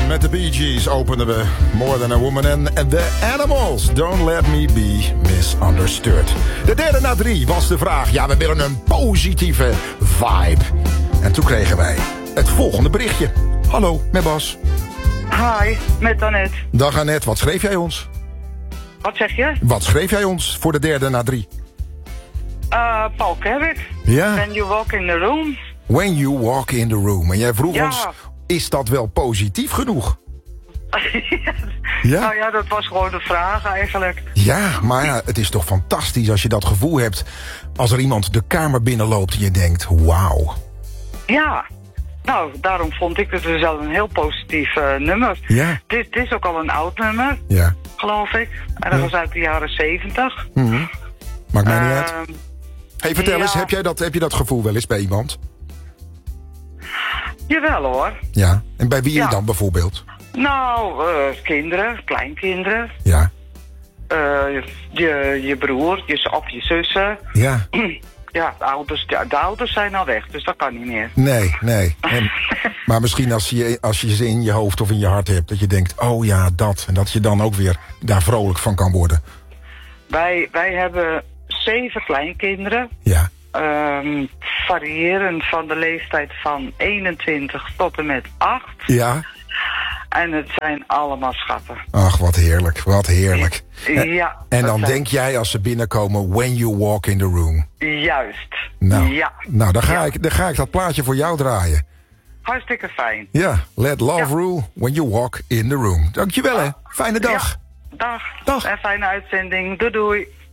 Met de Bee Gees openen we More Than a Woman en The Animals. Don't let me be misunderstood. De derde na 3 was de vraag. Ja, we willen een positieve vibe. En toen kregen wij het volgende berichtje. Hallo, met Bas. Hi, met Annette. Dag Annette, wat schreef jij ons? Wat zeg je? Wat schreef jij ons voor de derde na 3? Paul Carrick. Ja. When you walk in the room. When you walk in the room. En jij vroeg Ja. ons, is dat wel positief genoeg? Ja? Nou ja, dat was gewoon de vraag eigenlijk. Ja, maar ja, het is toch fantastisch als je dat gevoel hebt... als er iemand de kamer binnenloopt en je denkt, wauw. Ja, nou, daarom vond ik het dus wel een heel positief nummer. Ja. Dit is ook al een oud nummer, Ja. geloof ik. En dat was uit de jaren 70. Maakt mij niet uit. Hey, vertel ja. eens, heb je dat gevoel wel eens bij iemand? Jawel hoor. Ja. En bij wie Ja. dan bijvoorbeeld? Nou, kinderen, kleinkinderen. Ja. Je broer, of je zussen. Ja. Ja, de ouders zijn al weg, dus dat kan niet meer. Nee. Maar misschien als je ze in je hoofd of in je hart hebt... dat je denkt, oh ja, dat. En dat je dan ook weer daar vrolijk van kan worden. Wij hebben 7 kleinkinderen. Ja. Variërend van de leeftijd van 21 tot en met 8. Ja. En het zijn allemaal schatten. Ach, wat heerlijk, wat heerlijk. Ja. En dat dan zijn- denk jij als ze binnenkomen... when you walk in the room. Juist. Nou, Ja. nou dan ga ik dat plaatje voor jou draaien. Hartstikke fijn. Ja, let love Ja. rule when you walk in the room. Dankjewel hè. Fijne dag. Ja. Dag. Dag. En fijne uitzending. Doei doei.